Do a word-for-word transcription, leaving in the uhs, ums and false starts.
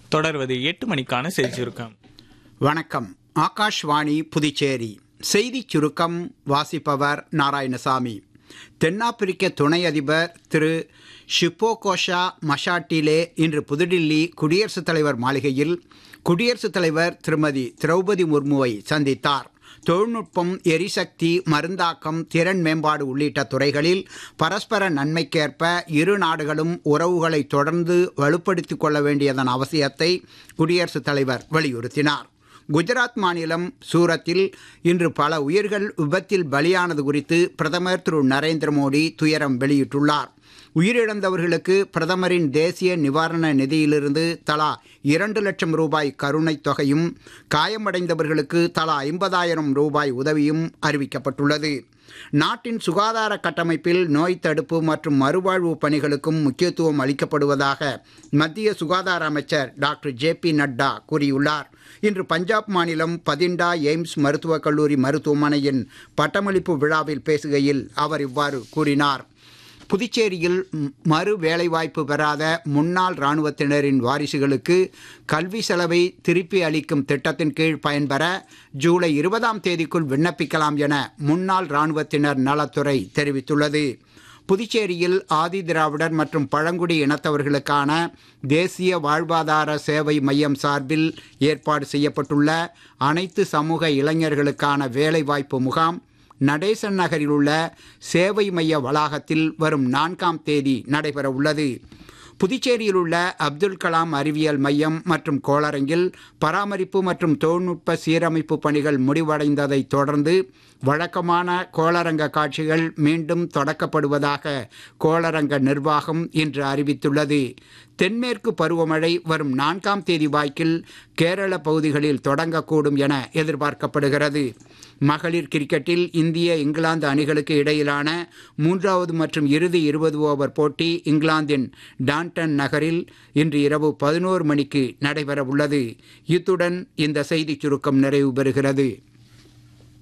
தொடர்வது எட்டு மணிக்கான செய்தி சுருக்கம். வணக்கம். ஆகாஷ்வாணி புதுச்சேரி செய்திச் சுருக்கம் வாசிப்பவர் நாராயணசாமி. தென்னாப்பிரிக்க துணை அதிபர் திரு ஷிப்போகோஷா மஷாட்டிலே இன்று புதுடில்லி குடியரசுத் தலைவர் மாளிகையில் குடியரசுத் தலைவர் திருமதி திரௌபதி முர்முவை சந்தித்தார். தொழில்நுட்பம், எரிசக்தி, மருந்தாக்கம், திறன் மேம்பாடு உள்ளிட்ட துறைகளில் பரஸ்பர நன்மைக்கேற்ப இரு நாடுகளும் உறவுகளை தொடர்ந்து வலுப்படுத்திக் கொள்ள வேண்டியதன் அவசியத்தை குடியரசுத் தலைவர் வலியுறுத்தினார். குஜராத் மாநிலம் சூரத்தில் இன்று பல உயிர்கள் விபத்தில் பலியானது குறித்து பிரதமர் திரு நரேந்திர மோடி துயரம் வெளியிட்டுள்ளார். உயிரிழந்தவர்களுக்கு பிரதமரின் தேசிய நிவாரண நிதியிலிருந்து தலா இரண்டு லட்சம் ரூபாய் கருணைத் தொகையும் காயமடைந்தவர்களுக்கு தலா ஐம்பதாயிரம் ரூபாய் உதவியும் அறிவிக்கப்பட்டுள்ளது. நாட்டின் சுகாதார கட்டமைப்பில் நோய் தடுப்பு மற்றும் மறுவாழ்வு பணிகளுக்கும் முக்கியத்துவம் அளிக்கப்படுவதாக மத்திய சுகாதார அமைச்சர் டாக்டர் ஜே பி நட்டா கூறியுள்ளார். இன்று பஞ்சாப் மாநிலம் பதிண்டா எய்ம்ஸ் மருத்துவக் கல்லூரி மருத்துவமனையின் பட்டமளிப்பு விழாவில் பேசுகையில் அவர் இவ்வாறு கூறினார். புதுச்சேரியில் மறு வேலைவாய்ப்பு பெறாத முன்னாள் இராணுவத்தினரின் வாரிசுகளுக்கு கல்வி செலவை திருப்பி அளிக்கும் திட்டத்தின் கீழ் பயன்பெற ஜூலை இருபதாம் தேதிக்குள் விண்ணப்பிக்கலாம் என முன்னாள் இராணுவத்தினர் நலத்துறை தெரிவித்துள்ளது. புதுச்சேரியில் ஆதி திராவிடர் மற்றும் பழங்குடி இனத்தவர்களுக்கான தேசிய வாழ்வாதார சேவை மையம் சார்பில் ஏற்பாடு செய்யப்பட்டுள்ள அனைத்து சமூக இளைஞர்களுக்கான வேலைவாய்ப்பு முகாம் நடேசன் நகரில் உள்ள சேவை மைய வளாகத்தில் வரும் நான்காம் தேதி நடைபெற உள்ளது. புதுச்சேரியில் உள்ள அப்துல் கலாம் அறிவியல் மையம் மற்றும் கோளரங்கில் பராமரிப்பு மற்றும் தொழில்நுட்ப சீரமைப்பு பணிகள் முடிவடைந்ததை தொடர்ந்து வழக்கமான கோளரங்க காட்சிகள் மீண்டும் தொடக்கப்படுவதாக கோளரங்க நிர்வாகம் இன்று அறிவித்துள்ளது. தென்மேற்கு பருவமழை வரும் நான்காம் தேதி வாக்கில் கேரள பகுதிகளில் தொடங்கக்கூடும் என எதிர்பார்க்கப்படுகிறது. மகளிர் கிரிக்கெட்டில் இந்திய இங்கிலாந்து அணிகளுக்கு இடையிலான மூன்றாவது மற்றும் இறுதி இருபது ஓவர் போட்டி இங்கிலாந்தின் டான்டன் நகரில் இன்று இரவு பதினோரு மணிக்கு நடைபெற உள்ளது. இத்துடன் இந்த செய்திச் சுருக்கம் நிறைவு பெறுகிறது.